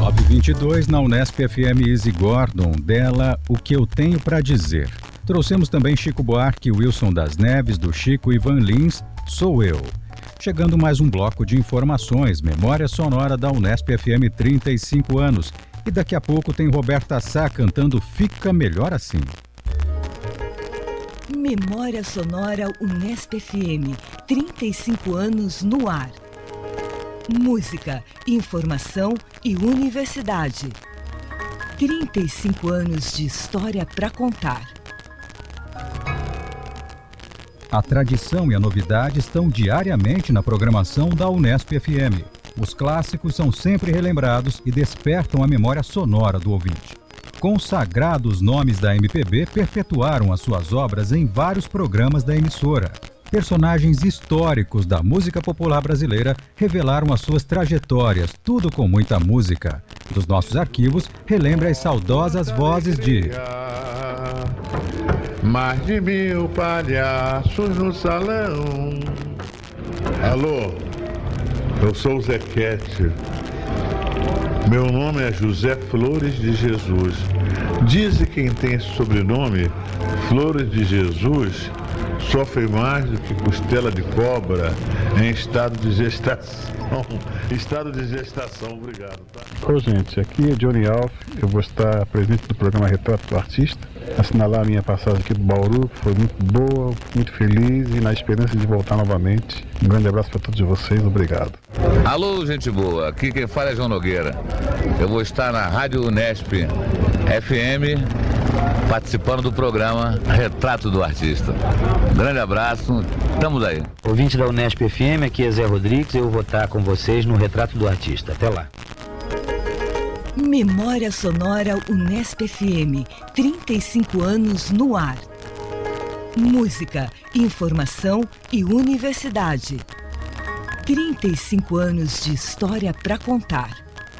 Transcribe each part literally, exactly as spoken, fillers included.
nove e vinte e dois na Unesp F M. Easy Gordon, dela O Que Eu Tenho Pra Dizer. Trouxemos também Chico Buarque e Wilson das Neves, do Chico, e Van Lins, Sou Eu. Chegando mais um bloco de informações, memória sonora da Unesp F M, trinta e cinco anos. E daqui a pouco tem Roberta Sá cantando Fica Melhor Assim. Memória sonora Unesp F M, trinta e cinco anos no ar. Música, informação e universidade. trinta e cinco anos de história para contar. A tradição e a novidade estão diariamente na programação da Unesp F M. Os clássicos são sempre relembrados e despertam a memória sonora do ouvinte. Consagrados nomes da M P B perpetuaram as suas obras em vários programas da emissora. Personagens históricos da música popular brasileira revelaram as suas trajetórias, tudo com muita música. Dos nossos arquivos, relembra as saudosas vozes de... Mais de mil palhaços no salão. Alô, eu sou o Zequete. Meu nome é José Flores de Jesus. Dizem que quem tem esse sobrenome, Flores de Jesus, sofre mais do que costela de cobra em estado de gestação. Estado de gestação, obrigado. Tá? Ô gente, aqui é Johnny Alf, eu vou estar presente no programa Retrato do Artista, assinalar a minha passagem aqui do Bauru, que foi muito boa, muito feliz e na esperança de voltar novamente. Um grande abraço para todos vocês, obrigado. Alô, gente boa, aqui quem fala é João Nogueira. Eu vou estar na Rádio Unesp F M, participando do programa Retrato do Artista. Um grande abraço, estamos aí. Ouvinte da Unesp F M, aqui é Zé Rodrigues, eu vou estar com vocês no Retrato do Artista. Até lá. Memória sonora Unesp F M, trinta e cinco anos no ar. Música, informação e universidade. trinta e cinco anos de história para contar.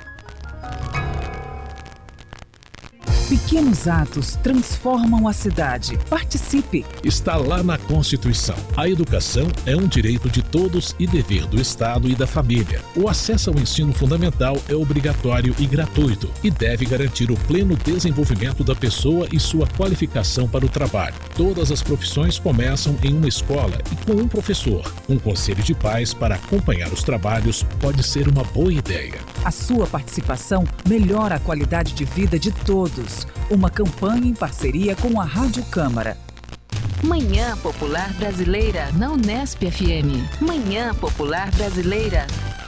Pequenos atos transformam a cidade. Participe! Está lá na Constituição. A educação é um direito de todos e dever do Estado e da família. O acesso ao ensino fundamental é obrigatório e gratuito e deve garantir o pleno desenvolvimento da pessoa e sua qualificação para o trabalho. Todas as profissões começam em uma escola e com um professor. Um conselho de pais para acompanhar os trabalhos pode ser uma boa ideia. A sua participação melhora a qualidade de vida de todos. Uma campanha em parceria com a Rádio Câmara. Manhã Popular Brasileira na Unesp F M. Manhã Popular Brasileira.